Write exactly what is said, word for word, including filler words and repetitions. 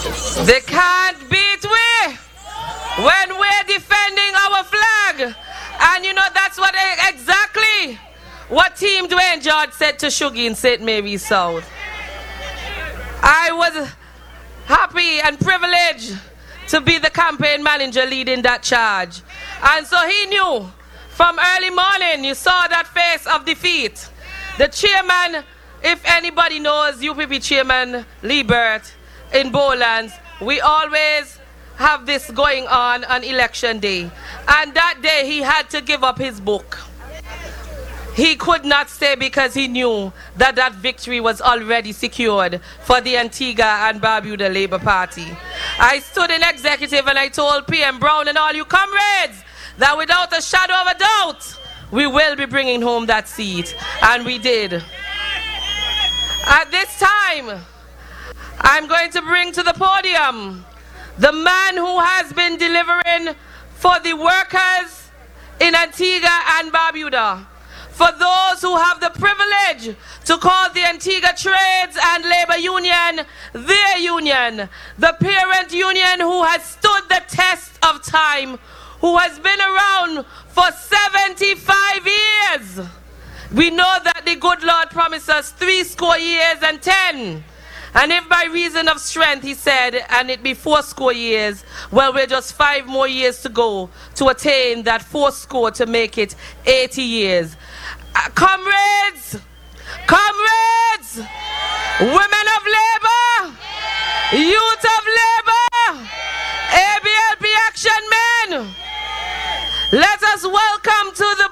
They can't beat we when we're defending our flag. And you know that's what exactly what Team Dwayne George said to Shuggy in Saint Mary's South. I was happy and privileged to be the campaign manager leading that charge. And so he knew from early morning, you saw that face of defeat. The chairman, if anybody knows, U P P chairman Lee Burt in Bowlands, we always have this going on on election day. And that day he had to give up his book. He could not stay because he knew that that victory was already secured for the Antigua and Barbuda Labour Party. I stood in executive and I told P M Brown and all you comrades that without a shadow of a doubt, we will be bringing home that seat. And we did. At this time, I'm going to bring to the podium the man who has been delivering for the workers in Antigua and Barbuda. For those who have the privilege to call the Antigua Trades and Labor Union their union, the parent union who has stood the test of time, who has been around for seventy-five years. We know that the good Lord promised us three score years and ten. And if by reason of strength, he said, and it be four score years, well, we're just five more years to go to attain that four score to make it eighty years. Uh, comrades, comrades, women of labor, youth of labor, A B L P action men, let us welcome to the